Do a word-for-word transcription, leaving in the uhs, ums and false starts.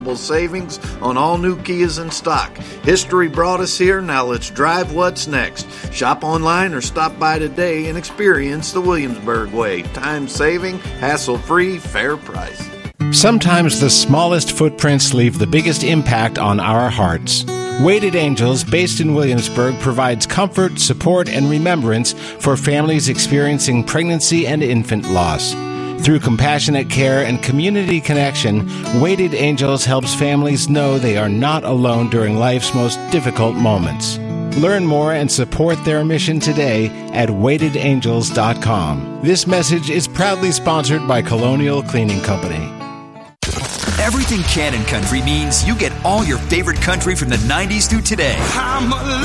savings on all new Kias in stock. History brought us here, now let's drive what's next. Shop online or stop by today and experience the Williamsburg way. Time saving, hassle-free, fair price. Sometimes the smallest footprints leave the biggest impact on our hearts. Weighted Angels, based in Williamsburg, provides comfort, support, and remembrance for families experiencing pregnancy and infant loss. Through compassionate care and community connection, Weighted Angels helps families know they are not alone during life's most difficult moments. Learn more and support their mission today at weighted angels dot com. This message is proudly sponsored by Colonial Cleaning Company. Everything Cannon Country means you get all your favorite country from the nineties through today.